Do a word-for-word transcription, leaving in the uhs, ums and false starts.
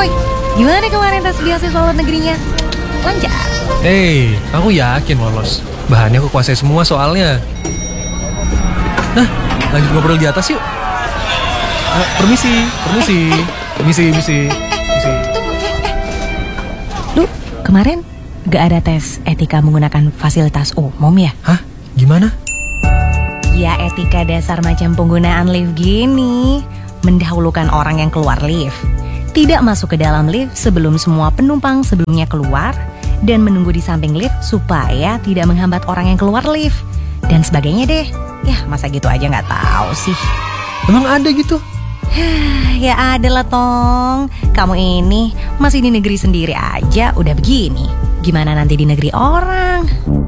Woi, gimana kemarin tes beasiswa luar negerinya? Lancar? Hei, aku yakin lolos. Bahannya aku kuasai semua soalnya. Nah, lanjut ngobrol di atas yuk. Uh, permisi, permisi, permisi, permisi, permisi. Lu kemarin gak ada tes etika menggunakan fasilitas umum ya? Hah? Gimana? Ya etika dasar macam penggunaan lift gini. Mendahulukan orang yang keluar lift. Tidak masuk ke dalam lift sebelum semua penumpang sebelumnya keluar. Dan menunggu di samping lift supaya tidak menghambat orang yang keluar lift. Dan sebagainya deh. Ya masa gitu aja gak tahu sih. Emang ada gitu? Ya ada lah Tong. Kamu ini masih di negeri sendiri aja udah begini. Gimana nanti di negeri orang?